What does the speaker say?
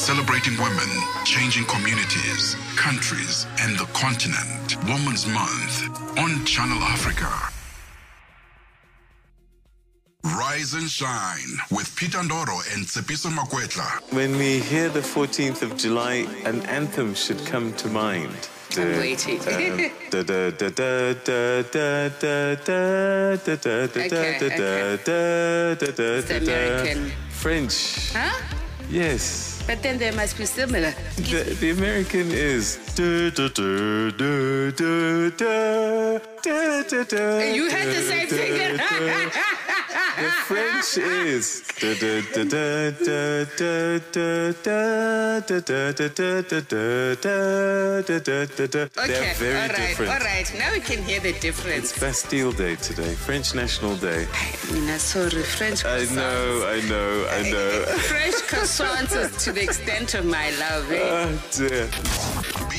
Celebrating women, changing communities, countries, and the continent. Women's Month on Channel Africa. Rise and Shine with Peter Ndoro and Tsepiso Makwetla. When we hear the 14th of July, an anthem should come to mind. I'm waiting. Okay. It's American. French. Huh? Yes. But then they must be similar. The American is. You had the same thing. The French is. They're very different. All right. Now we can hear the difference. It's Bastille Day today, French National Day. Sorry, French croissants. I know. French croissants is to the extent of my love. Oh dear. Be